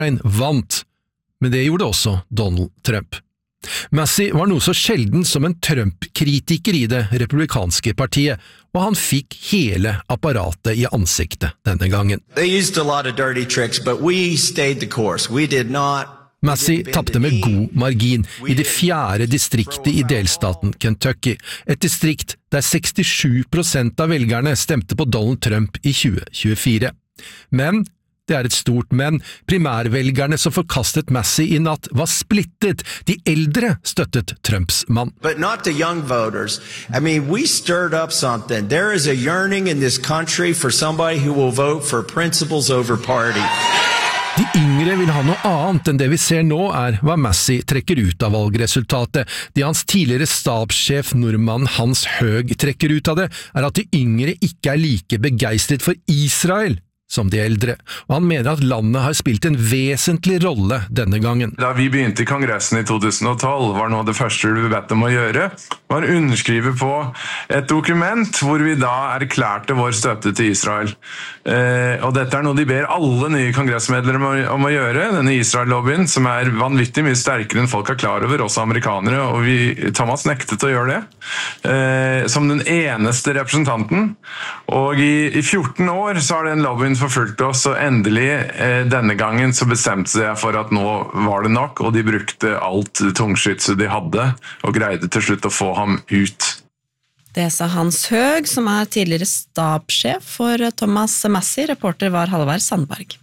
vant, men det gjorde også Donald Trump. Massey var noe så sjelden som en Trump-kritiker i det republikanske partiet, og han fikk hele apparatet i ansiktet denne gangen. They used a lot of dirty tricks, but we stayed the course. We did not. Massey tappte med god margin i det 4. distriktet i delstaten Kentucky, et distrikt der 67% av velgerne stemte på Donald Trump i 2024. Men det et stort men. Primærvelgerne som forkastet Massey i natt var splittet. De eldre støttet Trumps mann. But not the young voters. I mean, we stirred up something. There is a yearning in this country for somebody who will vote for principles over party. De yngre vil ha noe annet enn det vi ser nå hva Massey trekker ut av valgresultatet. Det hans tidligere stabssjef nordmann Hans Høeg trekker ut av det, at de yngre ikke like begeistret for Israel som de eldre, og han mener at landet har spilt en vesentlig rolle denne gangen. Da vi begynte i Kongressen i 2012, var noe av det første vi bedt om å gjøre, var å underskrive på et dokument hvor vi da erklærte vår støtte til Israel. Og dette noe de ber alle nye kongressmedlemmer om å gjøre, denne Israel-lobbyen, som vanvittig mye sterkere enn folk klar over, også amerikanere, og Thomas nektet å gjøre det, som den eneste representanten. Og i 14 år så har den lobbyen forfulgte oss, og endelig denne gangen så bestemte seg for at nå var det nok, og de brukte alt tungskytset de hadde, og greide til slutt å få ham ut. Det sa Hans Høeg, som tidligere stabssjef for Thomas Massey. Reporter var Halvard Sandberg.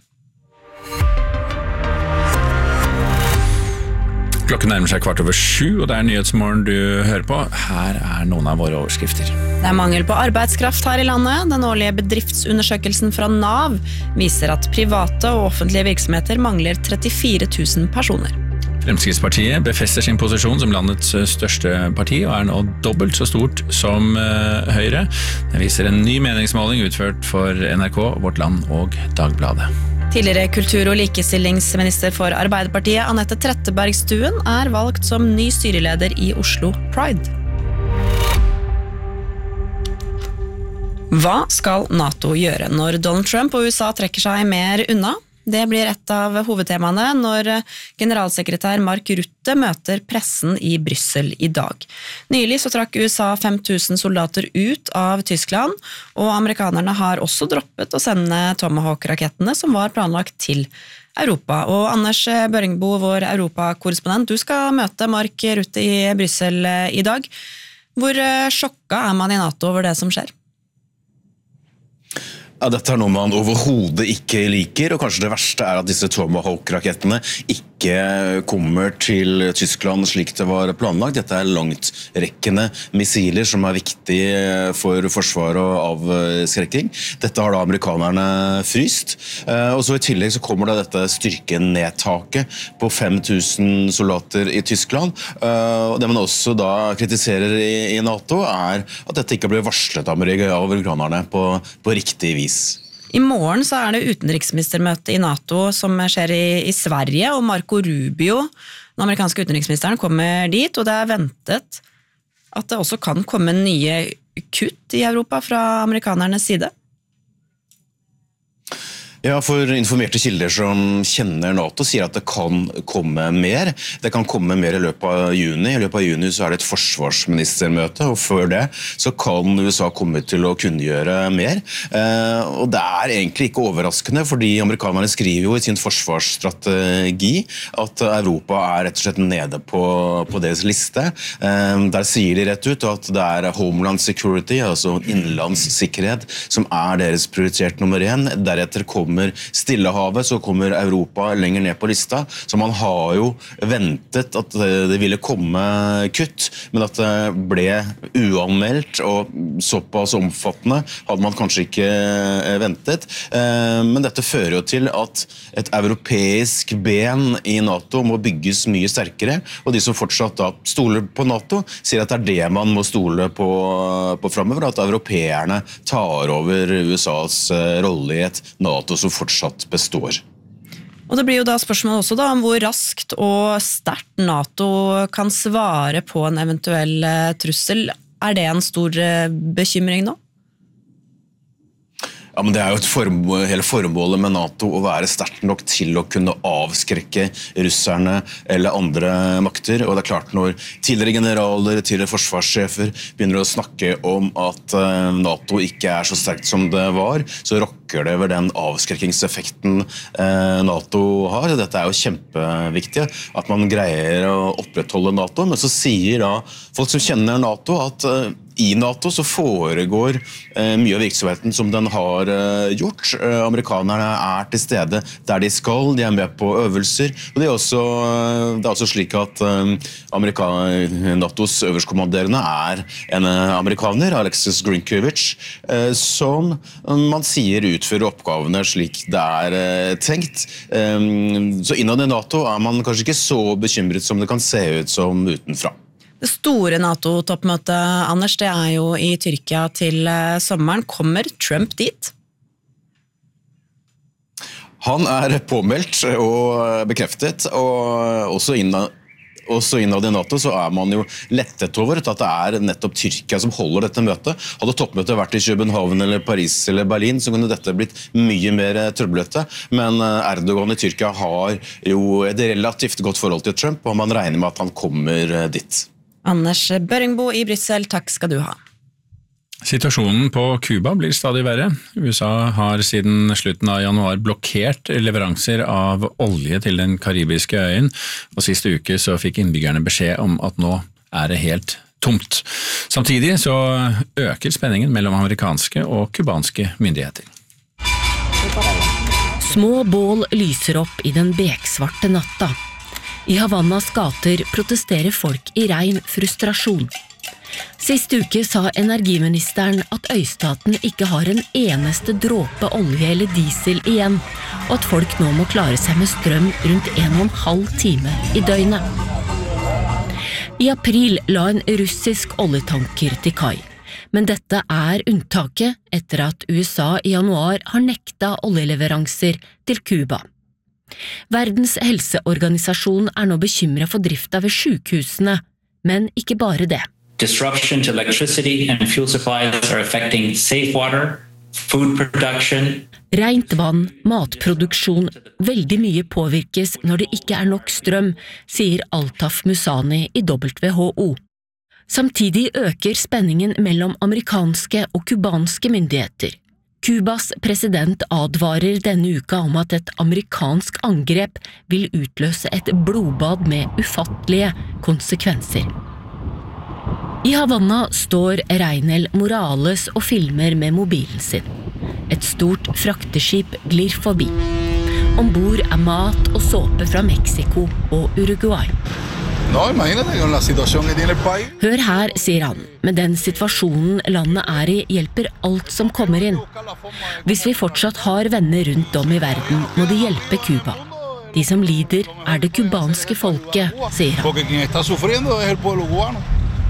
Klokken nærmer seg 7:15, og det Nyhetsmorgen du hører på. Her noen av våre overskrifter. Det mangel på arbeidskraft her i landet. Den årlige bedriftsundersøkelsen fra NAV viser at private og offentlige virksomheter mangler 34 000 personer. Fremskrittspartiet befester sin posisjon som landets største parti, og nå dobbelt så stort som Høyre. Det viser en ny meningsmåling utført for NRK, Vårt Land og Dagbladet. Tidligere kultur- og likestillingsminister for Arbeiderpartiet, Anette Trettebergstuen, valgt som ny styreleder i Oslo Pride. Hva skal NATO gjøre når Donald Trump og USA trekker seg mer unna? Det blir et av hovedtemaene når generalsekretær Mark Rutte møter pressen i Brussel i dag. Nylig så trakk USA 5000 soldater ut av Tyskland, og amerikanerne har også droppet å sende Tomahawk-rakettene som var planlagt til Europa. Og Anders Børingbo, vår Europa-korrespondent, du skal møte Mark Rutte i Brussel i dag. Hvor sjokka man i NATO over det som skjer? Ja, dette noe man overhodet ikke liker, og kanskje det verste at disse Tomahawk-rakettene ikke kommer til Tyskland slik det var planlagt. Dette langtrekkende missiler som viktige for forsvar og avskrekking. Dette har da amerikanerne fryst, og så i tillegg så kommer da dette styrkenedtaket på 5000 soldater i Tyskland. Og det man også da kritiserer i NATO at dette ikke blir varslet av amerikanerne på riktig vis. I morgen så det utenriksministermøte i NATO som skjer i Sverige, og Marco Rubio, den amerikanske utenriksministeren, kommer dit, og det ventet at det også kan komme nye kutt i Europa fra amerikanernes side. Ja, for informerte kilder som kjenner NATO sier at det kan komme mer. Det kan komme mer i løpet av juni. I løpet av juni så det et forsvarsministermøte, og før det så kan USA komme til å kunngjøre mer. Og det egentlig ikke overraskende, fordi amerikanerne skriver jo i sin forsvarsstrategi at Europa rett og slett nede på deres liste. Der sier de rett ut at det Homeland Security, altså innenlandssikkerhet, som deres prioritert nummer 1. Deretter kommer Stillehavet, så kommer Europa lenger ned på lista. Så man har jo ventet at det ville komme kutt, men at det ble uanmeldt og såpass omfattende hadde man kanskje ikke ventet. Men dette fører jo til at et europeisk ben i NATO må bygges mye sterkere, og de som fortsatt da stoler på NATO sier at det man må stole på fremover, at europeerne tar over USAs rolle i et NATO som fortsatt består. Og det blir jo da spørsmål også om hvor raskt og sterkt NATO kan svare på en eventuell trussel. Det en stor bekymring nå? Ja, men det jo hele formålet med NATO å være sterkt nok til å kunne avskrekke russerne eller andre makter, og det klart når tidligere generaler, tidligere forsvarssjefer begynner å snakke om at NATO ikke så sterkt som det var, så rokker det over den avskrekkingseffekten NATO har. Dette jo kjempeviktig, at man greier å opprettholde NATO, men så sier da folk som kjenner NATO at i NATO så foregår mye av virksomheten som den har gjort. Amerikanerne til stede der de skal, de med på øvelser, og det også slik at NATOs øverstkommanderende en amerikaner, Alexis Grinkiewicz, som man sier utfører oppgavene slik det tenkt. Så innad i NATO man kanskje ikke så bekymret som det kan se ut som utenfra. Det store NATO-toppmøtet, Anders, det jo i Tyrkia til sommeren. Kommer Trump dit? Han påmeldt og bekreftet, og også innad i NATO så man jo lettet over at det nettopp Tyrkia som holder dette møtet. Hadde toppmøtet vært i København eller Paris eller Berlin, så kunne dette blitt mye mer trøblete. Men Erdogan i Tyrkia har jo et relativt godt forhold til Trump, og man regner med at han kommer dit. Anders Børingbo i Bryssel, takk skal du ha. Situasjonen på Cuba blir stadig verre. USA har siden slutten av januar blokkert leveranser av olje til den karibiske øyen, og siste uke så fikk innbyggerne beskjed om at nå det helt tomt. Samtidig så øker spenningen mellom amerikanske og kubanske myndigheter. Små bål lyser opp i den beksvarte natta. I Havannas gater protesterer folk i rein frustrasjon. Sist uke sa energiministeren at øystaten ikke har en eneste dråpe olje eller diesel igjen, og at folk nå må klare seg med strøm rundt 1,5 time i døgnet. I april la en russisk oljetanker til kai, men dette unntaket etter at USA i januar har nekta oljeleveranser til Cuba. Verdens helseorganisasjon nå bekymret for drifta ved sykehusene, men ikke bare det. Disruption to electricity and fuel supplies are affecting safe water, food production. Rent vann, matproduksjon, veldig mye påvirkes når det ikke nok strøm, sier Altaf Musani i WHO. Samtidig øker spenningen mellom amerikanske og kubanske myndigheter. Cubas president advarer denne uka om at et amerikansk angrep vil utløse et blodbad med ufattelige konsekvenser. I Havanna står Reinel Morales og filmer med mobilen sin. Et stort frakteskip glir forbi. Ombord mat og såpe fra Mexico og Uruguay. Hør her, sier han, med den situasjonen landet i hjelper alt som kommer inn. Hvis vi fortsatt har venner rundt om i verden, må de hjelpe Cuba. De som lider det kubanske folket, sier han.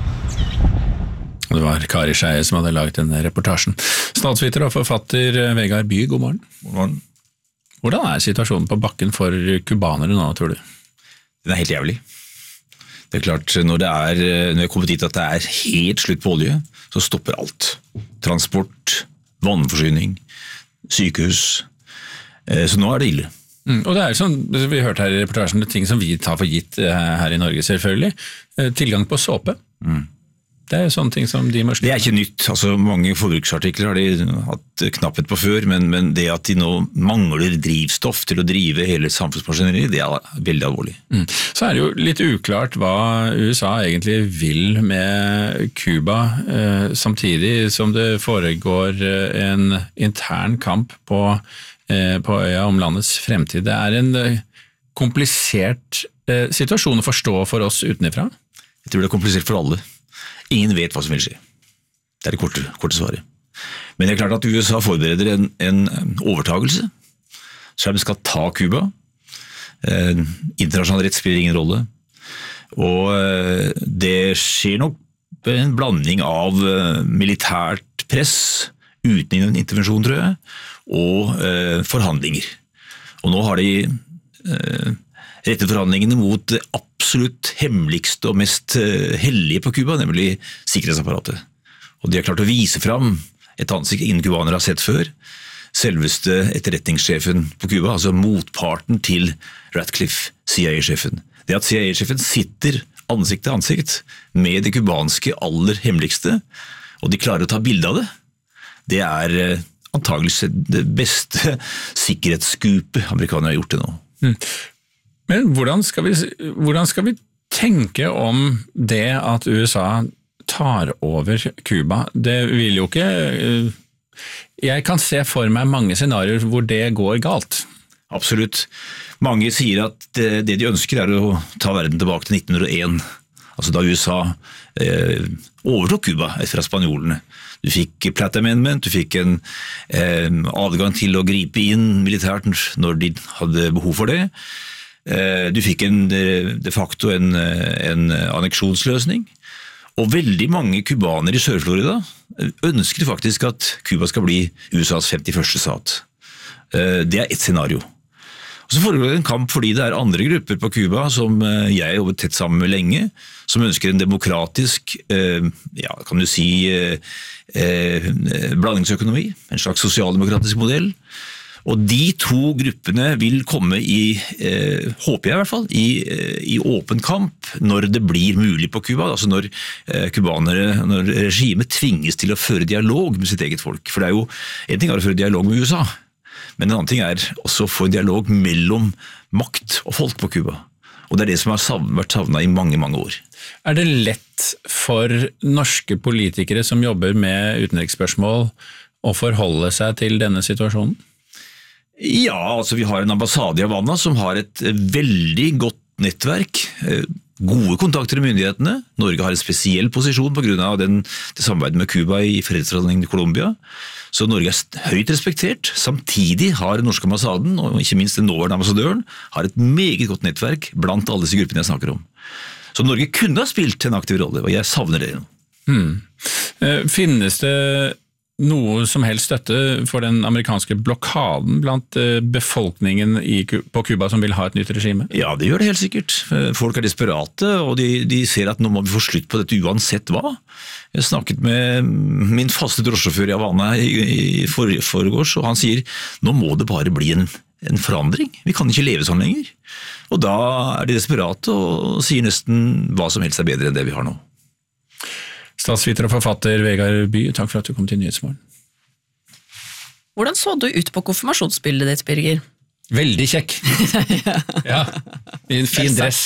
Det var Kari Skeie som hadde laget denne reportasjen. Statsviter og forfatter Vegard By, god morgen. God morgen. Hvordan situasjonen på bakken for kubanere nå, tror du? Den helt jævlig. Det klart, når jeg kommer dit at det helt slutt på olje, så stopper alt. Transport, vannforsyning, sykehus. Så nå det ille. Og det sånn, vi hørte her i reportasjen, ting som vi tar for gitt her i Norge selvfølgelig. Tilgang på såpe. Det sånne ting som de må slutte. Det ikke nytt. Altså, mange forbruksartikler har de hatt knapphet på før, men det at de nå mangler drivstoff til å drive hele samfunnsmaskineriet, det veldig alvorlig. Så det jo litt uklart hva USA egentlig vil med Cuba, samtidig som det foregår en intern kamp på øya om landets fremtid. Det en komplisert situasjon å forstå for oss utenifra. Jeg tror det komplisert for alle. Ingen vet hva som vil skje. Det det korte svaret. Men det klart at USA forbereder en overtagelse, så de skal ta Cuba. Internasjonal rett spiller ingen rolle. Og det skjer nok en blanding av militært press, uten intervensjon, tror jeg, og forhandlinger. Og nå har de rettet forhandlingene mot det absolutt hemmeligste og mest hellige på Cuba, nemlig sikkerhetsapparatet. Og de har klart å vise fram et ansikt ingen kubanere har sett før, selveste etterretningssjefen på Cuba, altså motparten til Ratcliffe, CIA-sjefen. Det at CIA-sjefen sitter ansikt til ansikt med det kubanske aller hemmeligste, og de klarer å ta bilde av det, det antageligvis det beste sikkerhetsscoopet amerikanerne har gjort det nå. Men hvordan skal vi tenke om det at USA tar over Cuba? Det vil jo ikke... Jeg kan se for meg mange scenarier hvor det går galt. Absolutt. Mange sier at det de ønsker å ta verden tilbake til 1901, altså da USA overtok Cuba fra spanjolene. Du fikk Platt Amendment, du fikk en adgang til å gripe inn militært når de hadde behov for det. Du fikk de facto en anneksjonsløsning. Og veldig mange kubanere i Sør-Florida ønsker faktisk at Cuba skal bli USAs 51. stat. Det et scenario. Og så foregår det en kamp fordi det andre grupper på Cuba som jeg har jobbet tett sammen med lenge, som ønsker en demokratisk, kan du si, blandingsøkonomi, en slags sosialdemokratisk modell. Og de to gruppene vil komme håper jeg i hvert fall, i åpen kamp når det blir mulig på Cuba, altså når regimet tvinges til å føre dialog med sitt eget folk. For det jo, en ting å føre dialog med USA, men en annen ting også å få en dialog mellom makt og folk på Cuba. Og det det som har vært savnet i mange, mange år. Det lett for norske politikere som jobber med utenriksspørsmål å forholde seg til denne situasjonen? Ja, altså vi har en ambassade i Havana som har et veldig godt nettverk, gode kontakter med myndighetene. Norge har en spesiell posisjon på grunn av det samarbeidet med Cuba i fredsforhandlingene i Colombia. Så Norge høyt respektert. Samtidig har den norske ambassaden, og ikke minst den nåværende ambassadøren, har et meget godt nettverk blant alle disse gruppene jeg snakker om. Så Norge kunne ha spilt en aktiv rolle, og jeg savner det nå. Finnes det noe som helst støtte for den amerikanske blokaden blant befolkningen på Cuba som vil ha et nytt regime? Ja, det gjør det helt sikkert. Folk desperate, og de ser at nå må vi få slutt på dette uansett hva. Jeg snakket med min faste drosjesjåfør i Havana i forgårs, og han sier, nå må det bare bli en forandring. Vi kan ikke leve sånn lenger. Og da de desperate og sier nesten hva som helst bedre enn det vi har nå. Statsviter og forfatter Vegard By, takk for at du kom til Nyhetsmorgen. Hvordan så du ut på konfirmasjonsbildet ditt, Birger? Veldig kjekk. Ja, i en fin dress.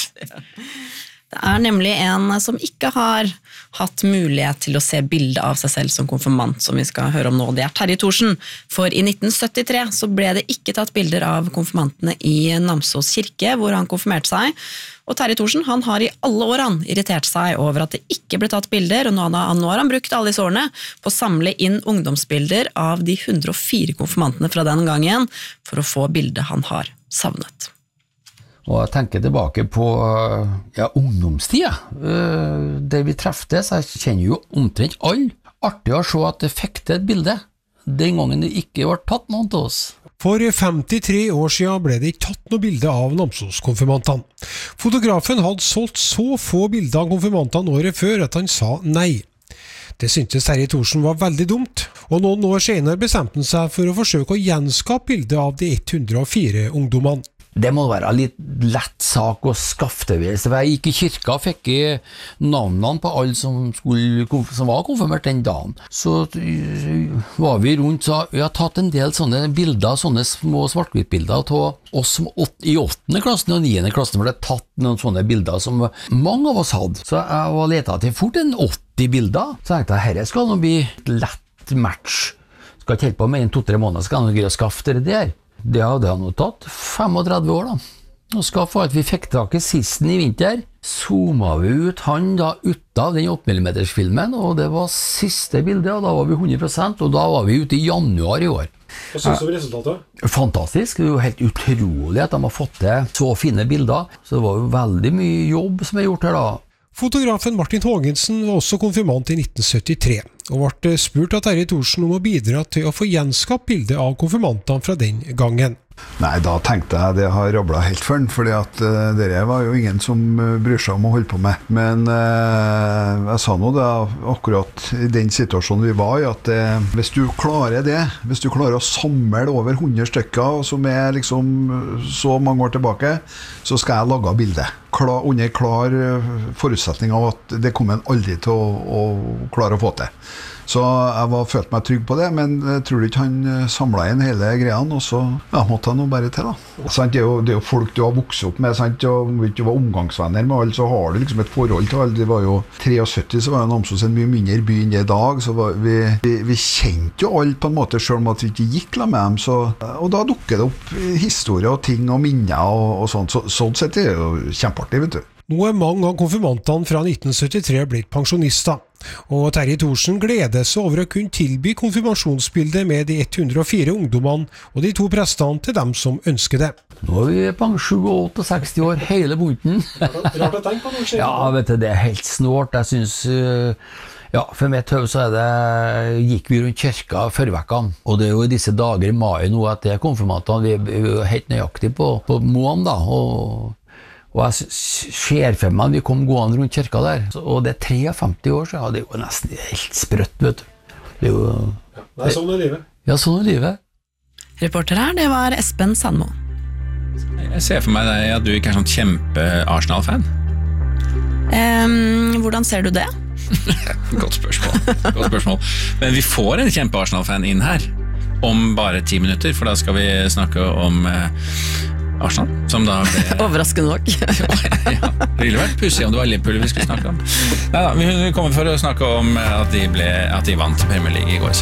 Det nemlig en som ikke har hatt mulighet til å se bildet av seg selv som konfirmant, som vi skal høre om nå. Det Terje Thorsen. For i 1973 så ble det ikke tatt bilder av konfirmantene i Namsos kirke, hvor han konfirmerte seg. Og Terje Thorsen, han har i alle årene irritert seg over at det ikke ble tatt bilder, og nå har han brukt alle disse årene på å samle inn ungdomsbilder av de 104 konfirmantene fra den gangen, for å få bildet han har savnet. Og jeg tenker tilbake på ungdomstida, der vi treftes. Jeg kjenner jo omtrent alle. Artig å se at det fikk til et bilde, den gangen det ikke var tatt noen til oss. For 53 år siden ble det ikke tatt noe bilde av Namsos-konfirmantene. Fotografen hadde solgt så få bilder av konfirmantene året før at han sa nei. Det syntes Terje Thorsen var veldig dumt, og noen år senere bestemte han seg for å forsøke å gjenskape bildet av de 104 ungdommene. Det må være litt lett sak å skaffe til. Jeg gikk i kirka og fikk navnene på alle som var konfirmert den dagen. Så var vi rundt, så jeg har tatt en del sånne bilder, sånne små svart-hvitt-bilder av oss som i 8. klassen og 9. klassen ble tatt noen sånne bilder som mange av oss hadde. Så jeg var letet til fort en 80 bilder. Så tenkte jeg, herre skal nå bli lett match. Skal ikke helt på med 2-3 måneder, skal jeg nå skaffe det der. Det hadde han jo tatt 35 år da. Og skaffa at vi fikk tak i sisten i vinter, zoomet vi ut han da ut av den 8mm-filmen, og det var siste bildet, og da var vi 100%, og da var vi ute i januar i år. Hva synes du om resultatet? Fantastisk, det er jo helt utrolig at de har fått til så fine bilder, så det var jo veldig mye jobb som er gjort her da. Fotografen Martin Hågensen var også konfirmant i 1973, og ble spurt av Terje Thorsen om å bidra til å få gjenskapt bildet av konfirmantene fra den gangen. Nei, da tenkte jeg det har rablet helt for den, fordi at det var jo ingen som bryr seg om å holde på med. Men jeg sa nå det akkurat i den situasjonen vi var i, at hvis du klarer det, hvis du klarer å samle over 100 stykker som liksom så mange år tilbake, så skal jeg lage bildet. Under klar forutsetning av at det kommer en aldri til å klare å få til. Så jeg følte meg trygg på det, men jeg tror ikke han samlet inn hele greien, og så måtte han nå bare til da. Det er jo folk du har vokst opp med, sant? Og hvis du var omgangsvenner med alle, så har du liksom et forhold til alle. Det var jo 73, så var jo Namsos en mye mindre by enn det i dag, så vi kjente jo alle på en måte, selv om at vi ikke gikk la med dem, og da dukker det opp historier og ting og minner og sånt, sånn sett er det jo kjempeartig, vet du. Nå mange av konfirmantene fra 1973 blitt pensjonister, og Terje Thorsen gleder seg over å kunne tilby konfirmasjonsbildet med de 104 ungdommene og de 2 prestene til dem som ønsker det. Nå vi på 67-60 år, hele bunten. Rart å tenke på noe skjer. Ja, vet du, det helt snårt. Jeg synes, for mitt høv så gikk vi rundt kirka førvekkene, og det jo i disse dager i mai nå at det konfirmantene, vi jo helt nøyaktig på månen da, og jeg ser for meg at vi kom gående rundt kirka der, og det 53 år så det jo nesten helt sprøtt, vet du. Det jo... Det sånn livet. Ja, sånn livet. Reporter her, det var Espen Sandmo. Jeg ser for meg at du ikke sånn kjempe-Arsenal-fan. Hvordan ser du det? Godt spørsmål. Men vi får en kjempe-Arsenal-fan inn her om bare 10 minutter, for da skal vi snakke om Arsenal, som da ble... Overraskende nok. Ja, det ville vært pussig om det var Liverpool vi skulle snakke om. Neida, vi kommer for å snakke om at de vant Premier League i går.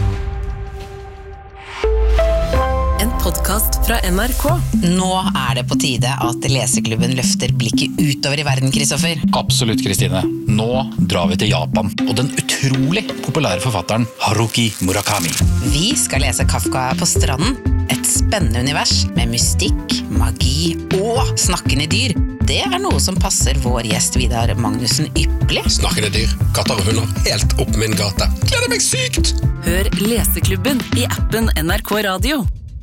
En podcast fra NRK. Nå det på tide at Leseklubben løfter blikket utover i verden, Kristoffer. Absolutt, Kristine. Nå drar vi til Japan, og den utrolig populære forfatteren Haruki Murakami. Vi skal lese Kafka på stranden. Et spennende univers med mystikk, magi og snakkende dyr. Det noe som passer vår gjest Vidar Magnussen ypperlig. Snakkende dyr, katter og hunder, helt opp min gate. Gleder meg sykt! Hør Leseklubben i appen NRK Radio.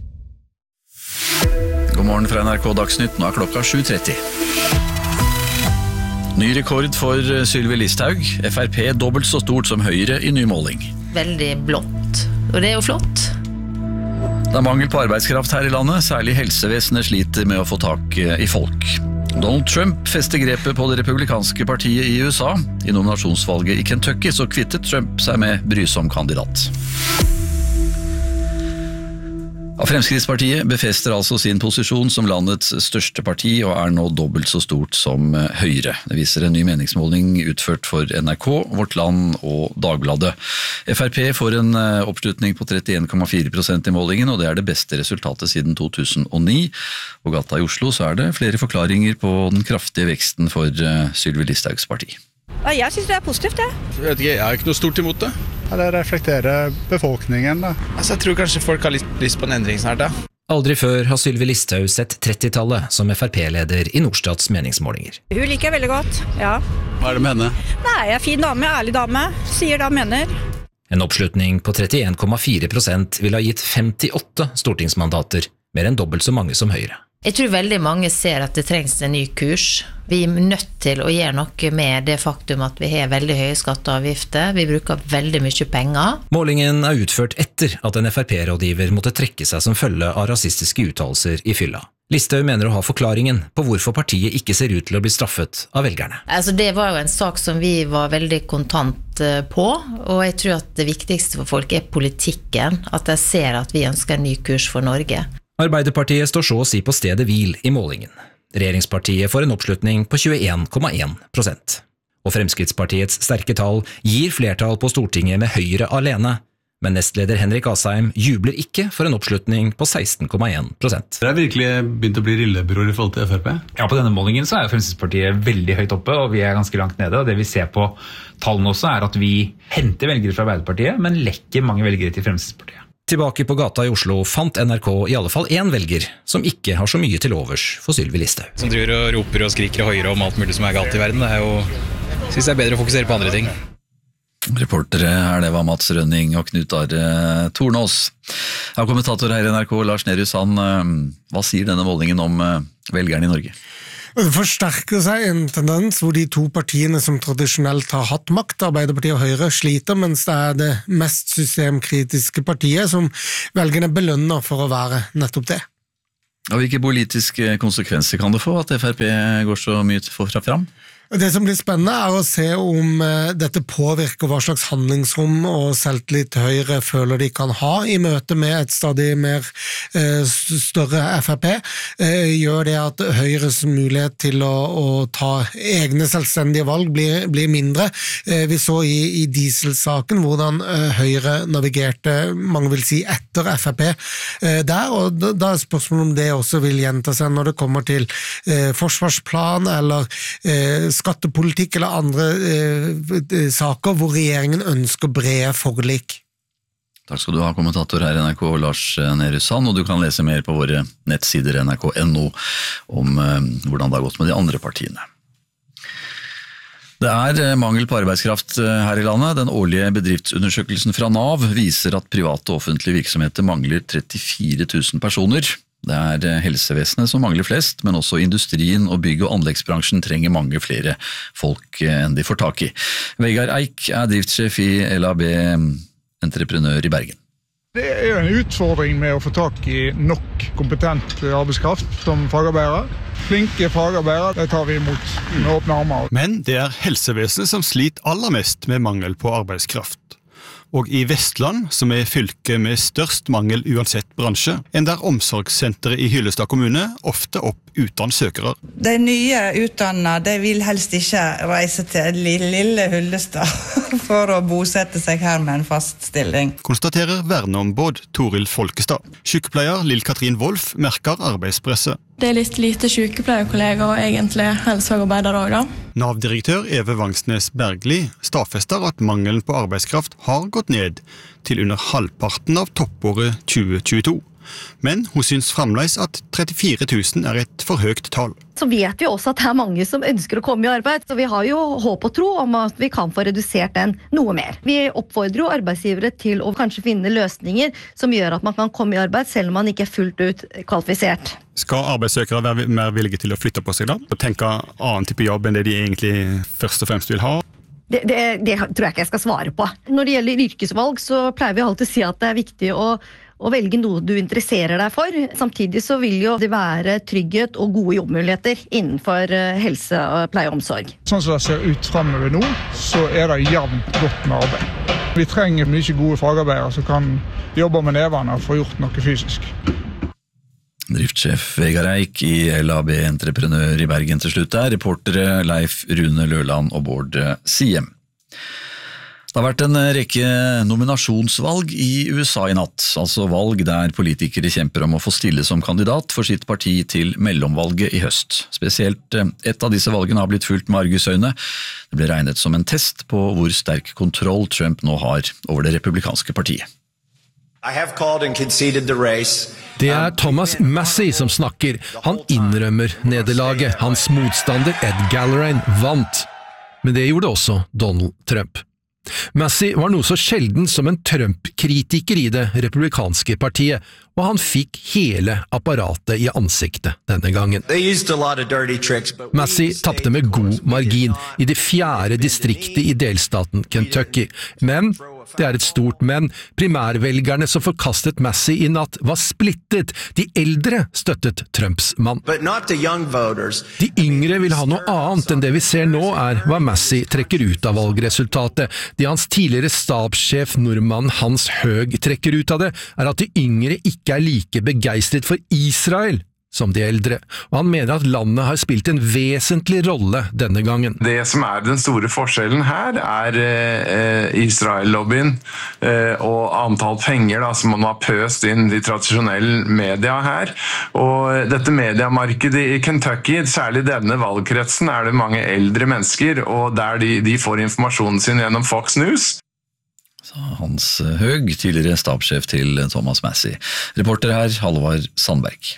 God morgen fra NRK Dagsnytt, nå klokka 7:30. Ny rekord for Sylvi Listhaug. FrP dobbelt så stort som Høyre i ny måling. Veldig blått, og det jo flott. Det mangel på arbeidskraft her i landet, særlig helsevesenet sliter med å få tak i folk. Donald Trump fester grepet på det republikanske partiet i USA. I nominasjonsvalget i Kentucky så kvittet Trump seg med brysom kandidat. Fremskrittspartiet befester altså sin posisjon som landets største parti og nå dobbelt så stort som Høyre. Det viser en ny meningsmåling utført for NRK, Vårt Land og Dagbladet. FrP får en oppslutning på 31,4% i målingen, og det det beste resultatet siden 2009. På gata i Oslo så det flere forklaringer på den kraftige veksten for Sylvi Listhaugs parti. Jeg synes det positivt, det. Jeg har ikke noe stort imot det. Det reflekterer befolkningen, da. Jeg tror kanskje folk har lyst på en endring snart, da. Aldri før har Sylvi Listhaug sett 30-tallet som FrP-leder i Nordstats meningsmålinger. Hun liker jeg veldig godt, ja. Hva det med henne? Nei, fin dame, ærlig dame. Sier da mener. En oppslutning på 31,4% ville ha gitt 58 stortingsmandater, mer enn dobbelt så mange som Høyre. Jeg tror veldig mange ser at det trengs en ny kurs. Vi nødt til å gjøre noe med det faktum at vi har veldig høye skatter og avgifter. Vi bruker veldig mye penger. Målingen utført etter at en FrP-rådgiver måtte trekke seg som følge av rasistiske uttalelser i fylla. Listhaug mener å ha forklaringen på hvorfor partiet ikke ser ut til å bli straffet av velgerne. Altså, det var jo en sak som vi var veldig kontant på, og jeg tror at det viktigste for folk politikken, at de ser at vi ønsker en ny kurs for Norge. Arbeiderpartiet står så å si på stedet hvil i målingen. Regjeringspartiet får en oppslutning på 21,1%. Og Fremskrittspartiets sterke tall gir flertall på Stortinget med Høyre alene, men nestleder Henrik Asheim jubler ikke for en oppslutning på 16,1%. Det virkelig begynt å bli rillebror i forhold til FrP? Ja, på denne målingen så Fremskrittspartiet veldig høyt oppe, og vi ganske langt nede, og det vi ser på tallene også at vi henter velgere fra Arbeiderpartiet, men lekker mange velgere til Fremskrittspartiet. Tilbake på gata i Oslo fant NRK i alle fall en velger som ikke har så mye til overs for Sylvi Listhaug. Som driver og roper og skriker og høyere om alt mulig som galt i verden, synes jeg bedre å fokusere på andre ting. Reportere her, det var Mats Rønning og Knut Are Tornås. Ja, kommentator her i NRK, Lars Nehru Sand, hva sier denne målingen om velgerne i Norge? Det forsterker seg en tendens hvor de to partiene som tradisjonelt har hatt makt, Arbeiderpartiet og Høyre, sliter, mens det er det mest systemkritiske partiet som velgerne belønner for å være nettopp det. Og hvilke politiske konsekvenser kan det få at FrP går så mye fra fram? Det som blir spennende er å se om dette påvirker hva slags handlingsrom og selvtillit Høyre føler de kan ha i møte med et stadig mer større FrP. Gjør det at Høyres mulighet til å ta egne selvstendige valg blir mindre. Vi så i dieselsaken hvordan Høyre navigerte, mange vil si, etter FrP der, og da er spørsmålet om det også vil gjenta seg når det kommer til forsvarsplan eller skattepolitikk eller andre saker hvor regjeringen ønsker brede forlik. Takk skal du ha, kommentator her i NRK, Lars Nehru Sand, og du kan lese mer på våre nettsider nrk.no om hvordan det har gått med de andre partiene. Det er mangel på arbeidskraft her i landet. Den årlige bedriftsundersøkelsen fra NAV viser at private og offentlige virksomheter mangler 34 000 personer. Det er helsevesenet som mangler flest, men også industrien og bygg- og anleggsbransjen trenger mange flere folk enn de får tak i. Vegard Eik er driftssjef i LAB Entreprenør i Bergen. Det er en utfordring med å få tak i nok kompetent arbeidskraft som fagarbeidere. Flinke fagarbeidere, det tar vi imot med åpne armer. Men det er helsevesenet som sliter aller mest med mangel på arbeidskraft. Og i Vestland, som er fylket med størst mangel uansett bransje, ender omsorgssenteret i Hyllestad kommune ofte opp uten søkere. De nye utdannede, de vil helst ikke reise til lille Hyllestad for å bosette seg her med en fast stilling. Konstaterer verneombud Toril Folkestad. Sykepleier Lill-Katrin Wolf merker arbeidspresset. Det er litt lite sykepleierkolleger og egentlig helsefagarbeidere også da. Nav-direktør Eve Vangsnes Bergli stadfester at mangelen på arbeidskraft har gått ned til under halvparten av toppåret 2022. Men hun syns fremdeles at 34 000 er et for høyt tall. Så vet vi også at det er mange som ønsker å komme i arbeid, så vi har jo håp og tro om at vi kan få redusert den noe mer. Vi oppfordrer jo arbeidsgivere til å kanskje finne løsninger som gjør at man kan komme i arbeid selv om man ikke er fullt ut kvalifisert. Skal arbeidssøkere være mer villige til å flytte på seg da? Og tenke annen type jobb enn det de egentlig først og fremst vil ha? Det tror jeg ikke jeg skal svare på. Når det gjelder yrkesvalg så pleier vi alltid å si at det er viktig å velge noe du interesserer deg for. Samtidig så vil jo det være trygghet og gode jobbmuligheter innenfor helse, pleie og omsorg. Sånn som det ser ut fremover nå, så er det jevnt godt med arbeid. Vi trenger mye gode fagarbeidere som kan jobbe med nevene og få gjort noe fysisk. Driftssjef Vegard Eik i LAB Entreprenør i Bergen til slutt der, reportere Leif Rune Løland og Bård Siem. Det har vært en rekke nominasjonsvalg i USA i natt, altså valg der politikere kjemper om å få stille som kandidat for sitt parti til mellomvalget i høst. Spesielt et av disse valgene har blitt fulgt med argusøyne. Det ble regnet som en test på hvor sterk kontroll Trump nå har over det republikanske partiet. Det er Thomas Massie som snakker. Han innrømmer nederlaget. Hans motstander Ed Gallagher vant. Men det gjorde også Donald Trump. Massie var noe så sjelden som en Trump-kritiker i det republikanske partiet, og han fikk hele apparatet i ansiktet denne gangen. Massie tappte med god margin i det 4. distriktet i delstaten Kentucky, men det er et stort men. Primærvelgerne som forkastet Massie i natt var splittet. De eldre støttet Trumps mann. De yngre vil ha noe annet enn det vi ser nå er hva Massie trekker ut av valgresultatet. Det hans tidligere stabssjef Norman Hans Høeg trekker ut av det, er at de yngre ikke er like begeistret for Israel som de eldre, og han mener at landet har spilt en vesentlig rolle denne gangen. Det som er den store forskjellen her er Israel-lobbyen og antall penger som man har pøst inn de tradisjonelle media her. Og dette mediemarkedet i Kentucky, særlig denne valgkretsen, er det mange eldre mennesker, og der de får informasjonen sin gjennom Fox News. Hans Høeg, tidligere stabssjef til Thomas Massie. Reporter her, Halvard Sandberg.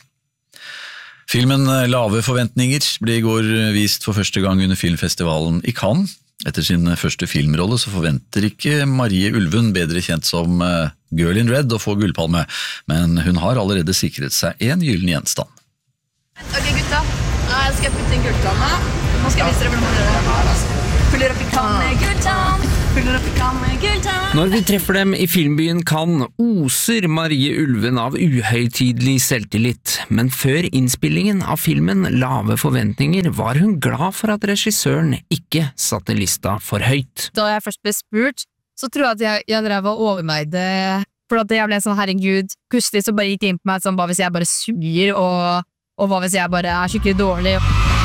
Filmen Lave forventninger ble i går vist for første gang under filmfestivalen i Cannes. Etter sin første filmrolle så forventer ikke Marie Ulven, bedre kjent som Girl in Red, å få gullpalme, men hun har allerede sikret seg en gyllen gjenstand. Ok gutta, jeg skal putte inn gulltanna. Nå skal jeg vise dere hvordan man gjør det. Puller opp i kann med gulltann. Puller opp i kann med gulltann. Når vi treffer dem i filmbyen Cannes, oser Marie Ulven av uhøytidelig selvtillit, men før innspillingen av filmen Lave forventninger var hun glad for at regissøren ikke satte lista for høyt. Da jeg først ble spurt, så tror jeg at jeg drev og overveide, for at jeg ble sånn, herregud, plutselig så bare gikk det inn på meg sånn, hva hvis jeg bare suger, og hva hvis jeg bare er skikkelig dårlig?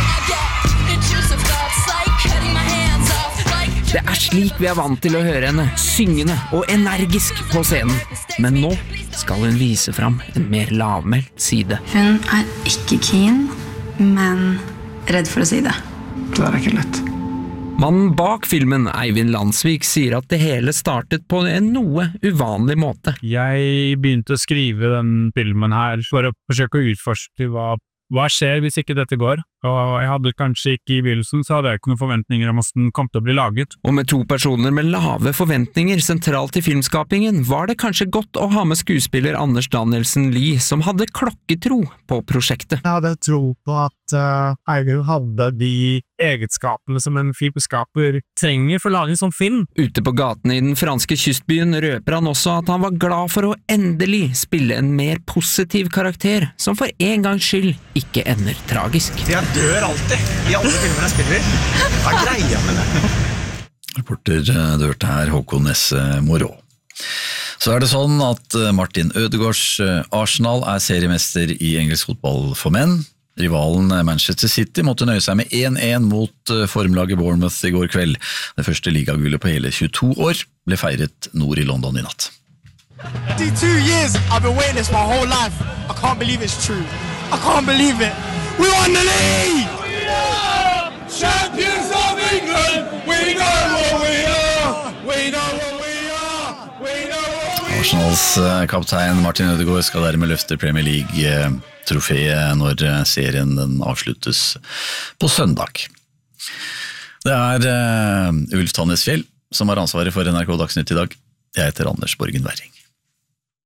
Det er slik vi er vant til å høre henne, syngende og energisk på scenen. Men nå skal hun vise fram en mer lavmælt side. Hun er ikke keen, men redd for å si det. Det er ikke lett. Mannen bak filmen, Eivind Landsvik, sier at det hele startet på en noe uvanlig måte. Jeg begynte å skrive den filmen her for å forsøke å utforske hva skjer hvis ikke dette går? Og jeg hadde kanskje ikke i begynnelsen, så hadde jeg ikke noen forventninger om at den kom til å bli laget. Og med to personer med lave forventninger sentralt i filmskapingen, var det kanskje godt å ha med skuespiller Anders Danielsen Lie, som hadde klokketro på prosjektet. Jeg hadde tro på at Eivind hadde de egenskapene som en filmskaper trenger for å lage en sånn film. Ute på gaten i den franske kystbyen røper han også at han var glad for å endelig spille en mer positiv karakter, som for en gangs skyld ikke ender tragisk. Jeg dør alltid, i alle filmer jeg spiller. Hva er greia med det? Reporter du hørte her, Håkon Nesse Morå. Så er det sånn at Martin Ødegaards Arsenal er seriemester i engelsk fotball for menn. Rivalen Manchester City måtte nøye seg med 1-1 mot formlaget Bournemouth i går kveld. Det første ligagullet på hele 22 år ble feiret nord i London i natt. 52 years I've been waiting this my whole life. I can't believe it's true. I can't believe it. We won the league! We are champions of England! We know what we are! We know what we are! We know what we are! Arsenals kaptein Martin Ødegaard skal dermed løfte Premier League-trofeet når serien den avsluttes på søndag. Det er Ulf Tannesfjell som har ansvaret for NRK Dagsnytt i dag. Jeg heter Anders Borgen Werring.